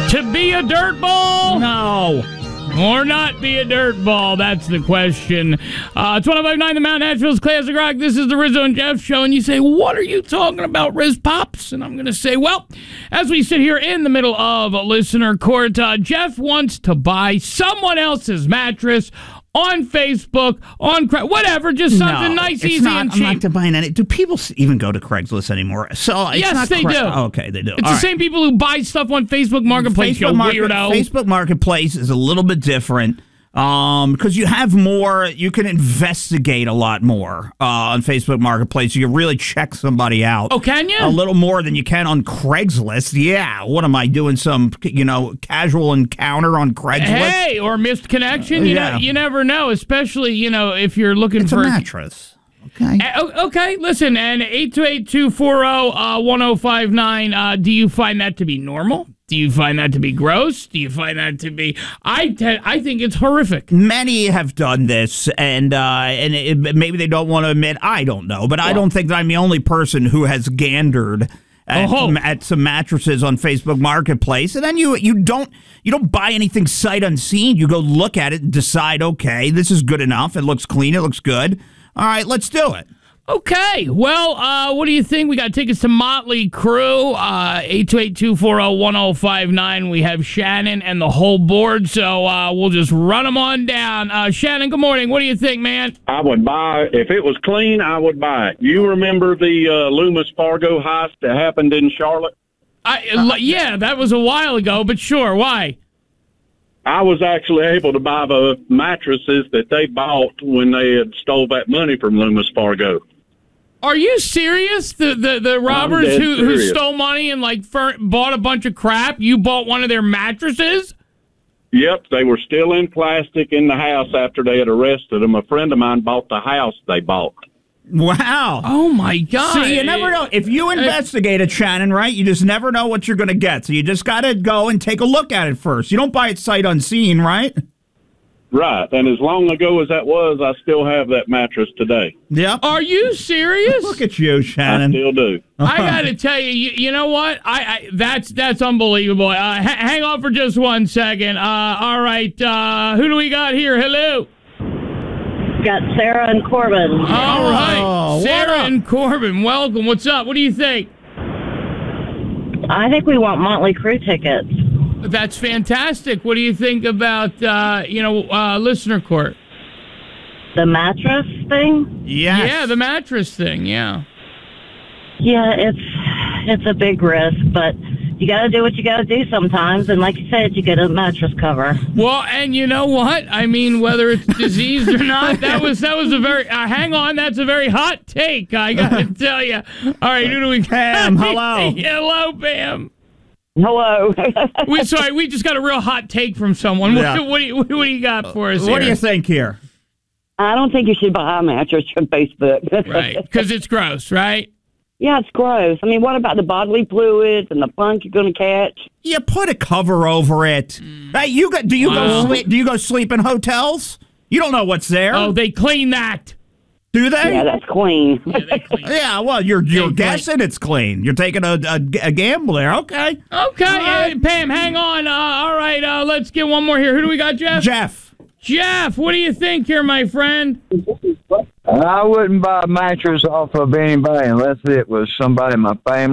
To be a dirtball? No. Or not be a dirtball? That's the question. 105.9 The Mount Nashville's Classic Rock. This is the Rizzo and Jeff Show. And you say, what are you talking about, Riz Pops? And I'm going to say, well, as we sit here in the middle of listener court, Jeff wants to buy someone else's mattress on Facebook, on whatever, just something nice, easy, and cheap. I'm not buying any. Do people even go to Craigslist anymore? So it's yes, not they do. Oh, okay, they do. It's the same people who buy stuff on Facebook Marketplace. Weirdo. Facebook Marketplace is a little bit different because you have more. You can investigate a lot more on Facebook Marketplace. You can really check somebody out. Oh, can you? A little more than you can on Craigslist. Yeah. What am I doing? Some casual encounter on Craigslist? Hey, or missed connection. You never know, especially if you're looking for a mattress. Okay. Okay. Listen, and 828-240-1059. Do you find that to be normal? Do you find that to be gross? Do you find that to be? I think it's horrific. Many have done this, and maybe they don't want to admit. I don't know, but I don't think that I'm the only person who has gandered at some mattresses on Facebook Marketplace, and then you don't buy anything sight unseen. You go look at it and decide, okay, this is good enough. It looks clean. It looks good. All right, let's do it. Okay, well, what do you think? We got tickets to Motley Crue, 828-240-1059. We have Shannon and the whole board, so we'll just run them on down. Shannon, good morning. What do you think, man? I would buy, if it was clean, I would buy it. You remember the Loomis Fargo heist that happened in Charlotte? Yeah, that was a while ago, but sure, why? I was actually able to buy the mattresses that they bought when they had stole that money from Loomis Fargo. Are you serious? The robbers who stole money and bought a bunch of crap, you bought one of their mattresses? Yep, they were still in plastic in the house after they had arrested them. A friend of mine bought the house they bought. Wow. Oh, my God. See, you never know. If you investigate it, Shannon, right, you just never know what you're going to get. So you just got to go and take a look at it first. You don't buy it sight unseen, right? Right, and as long ago as that was, I still have that mattress today. Yep. Are you serious? Look at you, Shannon. I still do. I got to tell you, you know what? That's unbelievable. Hang on for just 1 second. All right, who do we got here? Hello. Got Sarah and Corbin. All right, Sarah and Corbin, welcome. What's up? What do you think? I think we want Motley Crue tickets. That's fantastic. What do you think about, listener court? The mattress thing? Yes. Yeah, the mattress thing, yeah. Yeah, it's a big risk, but you got to do what you got to do sometimes. And like you said, you get a mattress cover. Well, and you know what? I mean, whether it's diseased or not, that was a very, hang on, that's a very hot take, I got to tell you. All right, who do we got? Pam, hello. Hello, Pam. Hello. We just got a real hot take from someone. Yeah. What do you got for us here? What do you think here? I don't think you should buy a mattress from Facebook. Right, because it's gross, right? Yeah, it's gross. I mean, what about the bodily fluids and the funk you're going to catch? You put a cover over it. Hey, do you go sleep in hotels? You don't know what's there. Oh, they clean that. Do they? Yeah, that's clean. Yeah, they clean. Yeah, well, you're guessing it's clean. You're taking a gamble there. Okay. Okay, hey, Pam, hang on. All right, let's get one more here. Who do we got, Jeff? Jeff, what do you think here, my friend? I wouldn't buy a mattress off of anybody unless it was somebody in my family.